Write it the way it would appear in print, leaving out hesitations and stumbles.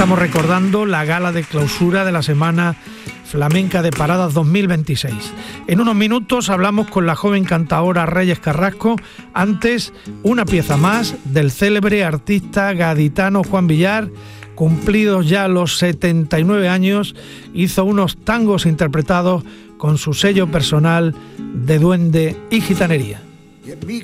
estamos recordando la gala de clausura de la Semana Flamenca de Paradas 2026. En unos minutos hablamos con la joven cantaora Reyes Carrasco. Antes, una pieza más del célebre artista gaditano Juan Villar. Cumplidos ya los 79 años, hizo unos tangos interpretados con su sello personal de duende y gitanería. Y en mi